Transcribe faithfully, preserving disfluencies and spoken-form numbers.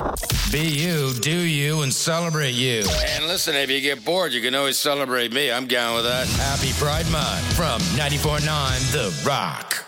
Be you, do you, and celebrate you. And listen, if you get bored, you can always celebrate me. I'm down with that. Happy Pride Month from ninety-four point nine The Rock.